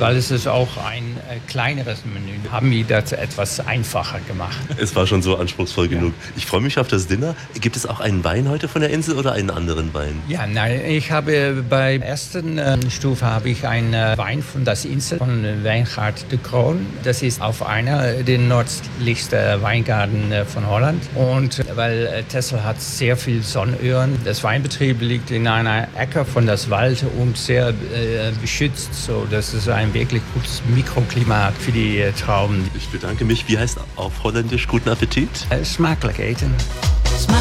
weil es ist auch ein kleineres Menü. Haben wir das etwas einfacher gemacht. Es war schon so anspruchsvoll genug. Ich freue mich auf das Dinner. Gibt es auch einen Wein heute von der Insel oder einen anderen Wein? Ja, nein, ich habe bei der ersten Stufe habe ich einen Wein von das Insel von Wijngaard de Kroon. Das ist auf einer der nördlichsten Weingarten von Holland. Und weil Texel hat sehr viel Sonnenöhren. Das Weinbetrieb liegt in einer Ecke von das Wald und sehr beschützt. So, das ist ein wirklich gutes Mikroklimat für die Trauben. Ich bedanke mich. Wie heißt auf Holländisch guten Appetit? Smakelijk eten.